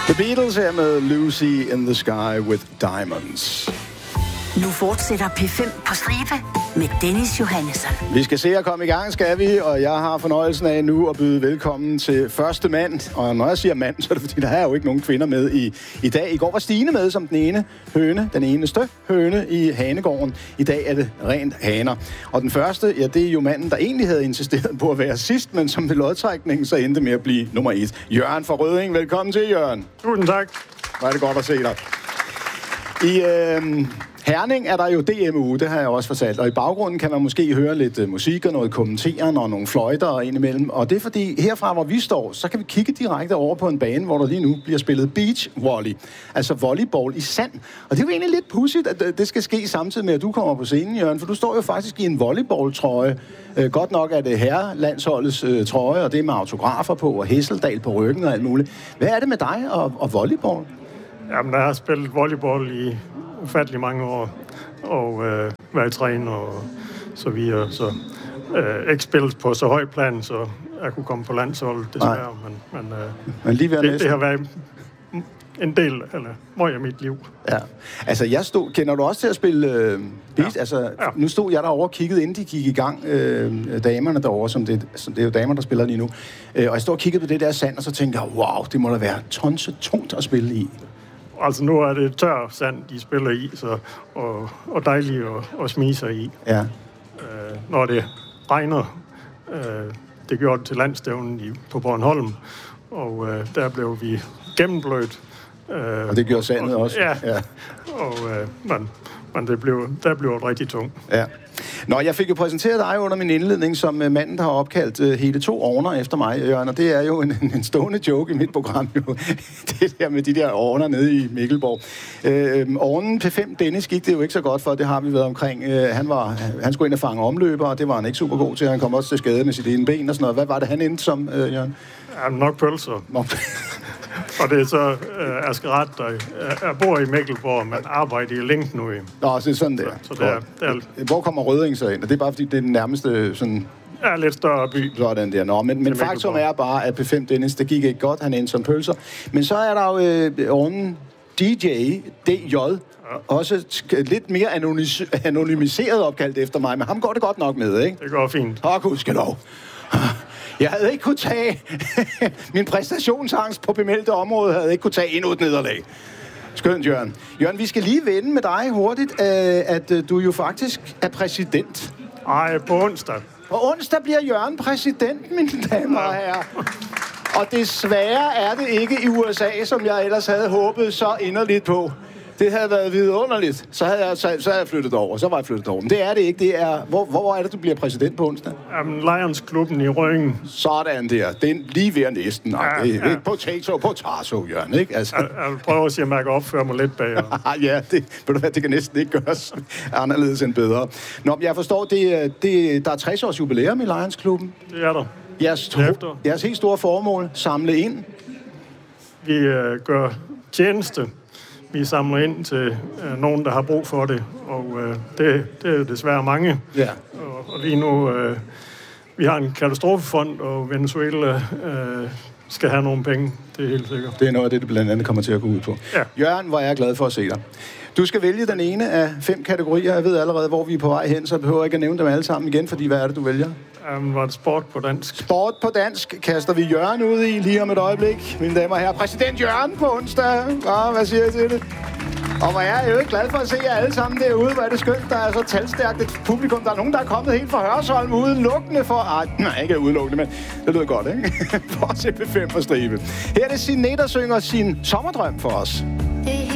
The Beatles her med Lucy in the Sky with Diamonds. Nu fortsætter P5 på stribe med Dennis Johannesson. Vi skal se at komme i gang, skal vi, og jeg har fornøjelsen af nu at byde velkommen til første mand. Og når jeg siger mand, så er det fordi, der er jo ikke nogen kvinder med i dag. I går var Stine med som den ene høne, den eneste høne i hanegården. I dag er det rent haner. Og den første, ja, det er jo manden, der egentlig havde insisteret på at være sidst, men som ved lodtrækningen så endte med at blive nummer 1. Jørgen fra Rødding, velkommen til, Jørgen. Tusind tak. Hvor er det godt at se dig. I Herning er der jo DMU, det har jeg også fortalt, og i baggrunden kan man måske høre lidt musik og noget kommenteren og nogle fløjter indimellem, og det er fordi, herfra hvor vi står, så kan vi kigge direkte over på en bane, hvor der lige nu bliver spillet beach volley, altså volleyball i sand, og det er jo egentlig lidt pudsigt, at det skal ske samtidig med, at du kommer på scenen, Jørgen, for du står jo faktisk i en volleyballtrøje. Godt nok er det herrelandsholdets trøje, og det er med autografer på, og Hesseldal på ryggen og alt muligt. Hvad er det med dig og volleyball? Jamen, jeg har spillet volleyball i ufattelig mange år, og været træner og så videre, så ikke spillet på så høj plan, så jeg kunne komme på landsholdet, desværre, men lige det har været en del, eller meget af mit liv. Ja. Altså, kender du også til at spille beat? Ja. Altså, ja. Nu stod jeg derovre og kiggede, inden de gik i gang, damerne derovre, som det er jo damer, der spiller lige nu, og jeg stod og kiggede på det der sand, og så tænkte jeg, wow, det må da være tungt at spille i. Altså, nu er det tør sand, de spiller i, så, og dejligt at smige sig i. Ja. Når det regner, det gjorde det til landstævnen på Bornholm, og der blev vi gennemblødt. Og det gjorde sandet også? Ja. Og, men der blev det rigtig tungt. Ja. Nå, jeg fik jo præsenteret dig under min indledning som manden, der har opkaldt hele 2 ovner efter mig, Jørgen, og det er jo en stående joke i mit program, jo. Det der med de der ovner nede i Mikkelborg. Ovnen P5 Dennis gik det jo ikke så godt for, det har vi været omkring. Han skulle ind og fange omløber, og det var han ikke super god til. Han kom også til skade med sit ene ben og sådan noget. Hvad var det, han endte som, Jørgen? Ja, nok pølser. Og det er så Asger Ret, der bor i Mikkelborg, men arbejder i Link nu. Nå, så det er sådan der. Så hvor kommer Rødding så ind? Og det er bare fordi, det er den nærmeste sådan... Ja, lidt større by. Sådan der. Nå, men faktum er bare, at P5 Dennis, det gik ikke godt. Han endte som pølser. Men så er der jo ovnen DJ, DJ, også lidt mere anonymiseret opkaldt efter mig, men ham går det godt nok med, ikke? Det går fint. Åh, gudskelov. Jeg havde ikke kunne tage... Min præstationsangst på bemeldte område havde ikke kunne tage endnu et nederlag. Skønt, Jørgen. Jørgen, vi skal lige vende med dig hurtigt, at du jo faktisk er præsident. Nej, på onsdag. På onsdag bliver Jørgen præsident, mine damer og herrer. Og desværre er det ikke i USA, som jeg ellers havde håbet så inderligt på. Det havde været vidunderligt. Så havde jeg flyttet over. Så var jeg flyttet over. Men det er det ikke. Det er, hvor er det, du bliver præsident på onsdag? Lions-klubben i Rødding. Sådan der. Det er lige ved næsten. Nej, det er ikke på Tarso, Jørgen, ikke? Altså. Jeg vil prøve at sige, at man kan opføre mig lidt bag. Ja, det kan næsten ikke gøres anderledes end bedre. Nå, jeg forstår, der er 60 års jubilæum i Lions-klubben. Det er der. Jeres helt store formål, samle ind. Vi gør tjeneste. Vi samler ind til nogen, der har brug for det, og det er desværre mange. Ja. Og lige nu, vi har en katastrofefond, og Venezuela skal have nogle penge. Det er helt sikkert. Det er noget af det blandt andet kommer til at gå ud på. Ja. Jørgen, hvor er jeg glad for at se dig. Du skal vælge den ene af 5 kategorier. Jeg ved allerede, hvor vi er på vej hen, så behøver jeg ikke at nævne dem alle sammen igen, fordi hvad er det, du vælger? Var det sport på dansk? Sport på dansk kaster vi Jørgen ud i lige om et øjeblik. Mine damer og herrer, præsident Jørgen på onsdag. Hvad siger jeg til det? Og hvor er jeg jo ikke glad for at se jer alle sammen derude. Hvor er det skønt, der er så talstærkt et publikum. Der er nogen, der er kommet helt fra Hørsholm udelukkende for... nej, ikke udelukkende, men det lyder godt, ikke? For at se P5 på stribe. Her er det Signe, der synger sin sommerdrøm for os.